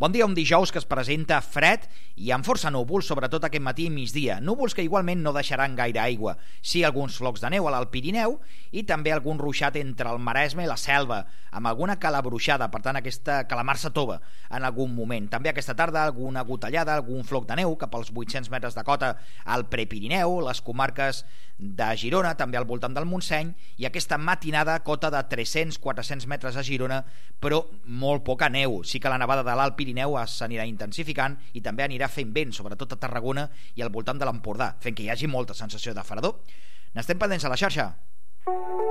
Bon dia, un dijous que es presenta fred i amb força núvols, sobretot aquest matí i migdia. Núvols que igualment no deixaran gaire aigua. Sí, alguns flocs de neu a l'Alt Pirineu i també algun ruixat entre el Maresme i la Selva, amb alguna calabruixada, per tant aquesta calamarsa tova en algun moment. També aquesta tarda alguna gotellada, algun floc de neu cap als 800 metres de cota al Prepirineu, les comarques de Girona, també al voltant del Montseny, i aquesta matinada cota de 300-400 metres a Girona, però molt poca neu. Sí que la nevada de l'Alt Pirineu s'anirà intensificant i també anirà fent vent, sobretot a Tarragona i al voltant de l'Empordà, fent que hi hagi molta sensació de fredor. N'estem pendents a la xarxa.